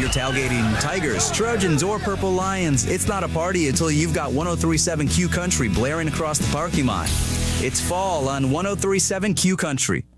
you're tailgating Tigers, Trojans, or Purple Lions, it's not a party until you've got 103.7 Q Country blaring across the parking lot. It's fall on 103.7 Q Country.